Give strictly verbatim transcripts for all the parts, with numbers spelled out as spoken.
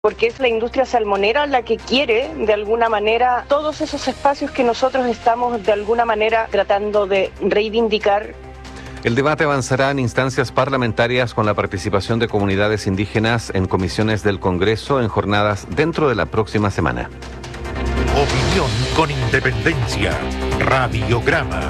porque es la industria salmonera la que quiere, de alguna manera, todos esos espacios que nosotros estamos, de alguna manera, tratando de reivindicar. El debate avanzará en instancias parlamentarias con la participación de comunidades indígenas en comisiones del Congreso en jornadas dentro de la próxima semana. Opinión con independencia. Radiograma.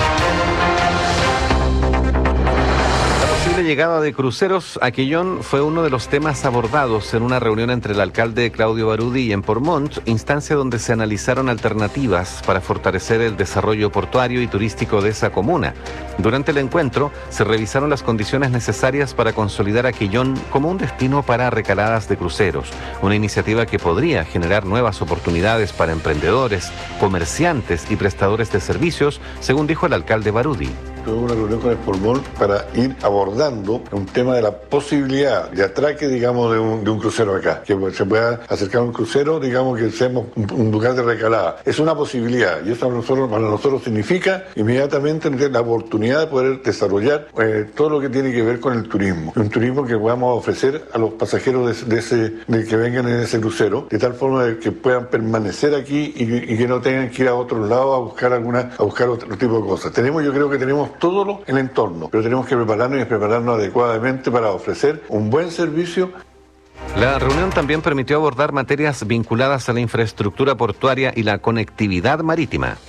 La llegada de cruceros a Quellón fue uno de los temas abordados en una reunión entre el alcalde Claudio Barudi y en Portmont, instancia donde se analizaron alternativas para fortalecer el desarrollo portuario y turístico de esa comuna. Durante el encuentro se revisaron las condiciones necesarias para consolidar a Quellón como un destino para recaladas de cruceros, una iniciativa que podría generar nuevas oportunidades para emprendedores, comerciantes y prestadores de servicios, según dijo el alcalde Barudi. Tuve una reunión con el Portmont para ir abordando un tema de la posibilidad de atraque, digamos, de un, de un crucero acá, que se pueda acercar a un crucero, digamos, que seamos un, un lugar de recalada. Es una posibilidad y eso para nosotros, para nosotros significa inmediatamente tener la oportunidad de poder desarrollar eh, todo lo que tiene que ver con el turismo. Un turismo que podamos ofrecer a los pasajeros de, de ese, de que vengan en ese crucero, de tal forma de que puedan permanecer aquí y, y que no tengan que ir a otros lados a buscar alguna, a buscar otro tipo de cosas. Tenemos, yo creo que tenemos todo lo, el entorno, pero tenemos que prepararnos y prepararnos adecuadamente para ofrecer un buen servicio. La reunión también permitió abordar materias vinculadas a la infraestructura portuaria y la conectividad marítima.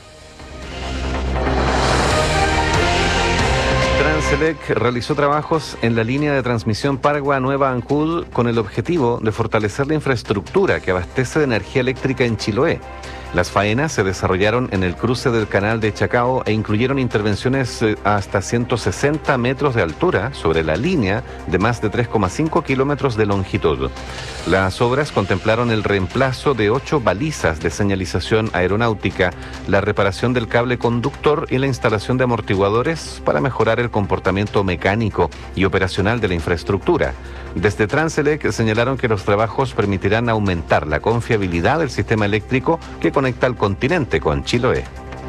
Transelec realizó trabajos en la línea de transmisión Pargua-Nueva Ancud con el objetivo de fortalecer la infraestructura que abastece de energía eléctrica en Chiloé. Las faenas se desarrollaron en el cruce del canal de Chacao e incluyeron intervenciones hasta ciento sesenta metros de altura sobre la línea de más de tres coma cinco kilómetros de longitud. Las obras contemplaron el reemplazo de ocho balizas de señalización aeronáutica, la reparación del cable conductor y la instalación de amortiguadores para mejorar el comportamiento mecánico y operacional de la infraestructura. Desde Transelec señalaron que los trabajos permitirán aumentar la confiabilidad del sistema eléctrico que conecta al continente con Chiloé.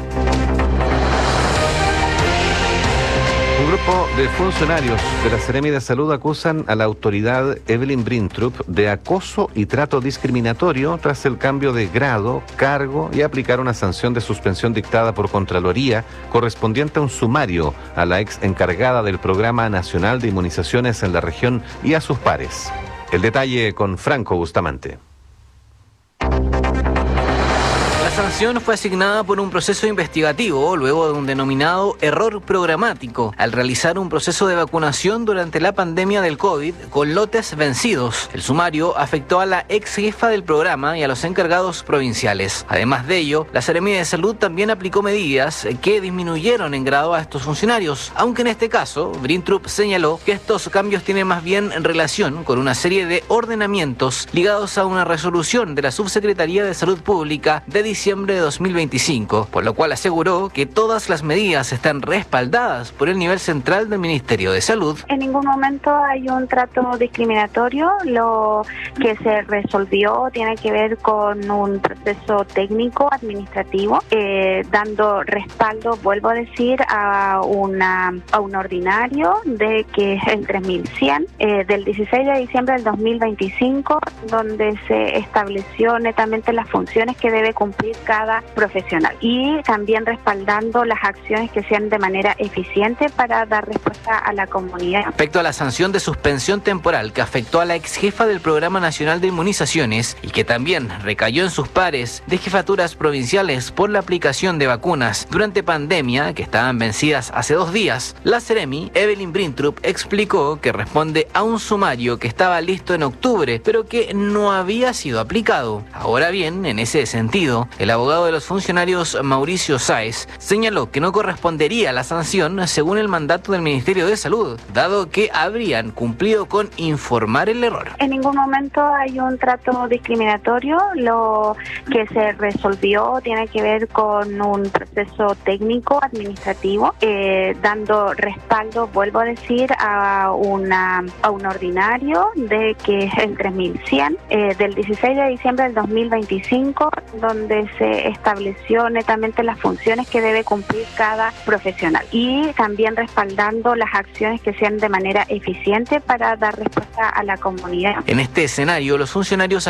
Un grupo de funcionarios de la Seremi de Salud acusan a la autoridad Evelyn Brintrup de acoso y trato discriminatorio tras el cambio de grado, cargo y aplicar una sanción de suspensión dictada por Contraloría correspondiente a un sumario a la ex encargada del Programa Nacional de Inmunizaciones en la región y a sus pares. El detalle con Franco Bustamante. La sanción fue asignada por un proceso investigativo luego de un denominado error programático al realizar un proceso de vacunación durante la pandemia del COVID con lotes vencidos. El sumario afectó a la ex jefa del programa y a los encargados provinciales. Además de ello, la Seremi de Salud también aplicó medidas que disminuyeron en grado a estos funcionarios, aunque en este caso, Brintrup señaló que estos cambios tienen más bien relación con una serie de ordenamientos ligados a una resolución de la Subsecretaría de Salud Pública de diciembre de dos mil veinticinco, por lo cual aseguró que todas las medidas están respaldadas por el nivel central del Ministerio de Salud. En ningún momento hay un trato discriminatorio. Lo que se resolvió tiene que ver con un proceso técnico administrativo, eh, dando respaldo, vuelvo a decir, a una a un ordinario de que es el tres mil cien eh, del dieciséis de diciembre del dos mil veinticinco, donde se estableció netamente las funciones que debe cumplir cada profesional y también respaldando las acciones que sean de manera eficiente para dar respuesta a la comunidad. Respecto a la sanción de suspensión temporal que afectó a la ex jefa del Programa Nacional de Inmunizaciones y que también recayó en sus pares de jefaturas provinciales por la aplicación de vacunas durante pandemia que estaban vencidas hace dos días, la Seremi, Evelyn Brintrup, explicó que responde a un sumario que estaba listo en octubre pero que no había sido aplicado. Ahora bien, en ese sentido, el abogado de los funcionarios, Mauricio Sáez, señaló que no correspondería la sanción según el mandato del Ministerio de Salud, dado que habrían cumplido con informar el error. En ningún momento hay un trato discriminatorio. Lo que se resolvió tiene que ver con un proceso técnico administrativo, eh, dando respaldo, vuelvo a decir, a una a un ordinario de que es el tres mil cien eh, del dieciséis de diciembre del dos mil veinticinco, donde se estableció netamente las funciones que debe cumplir cada profesional y también respaldando las acciones que sean de manera eficiente para dar respuesta a la comunidad. En este escenario, los funcionarios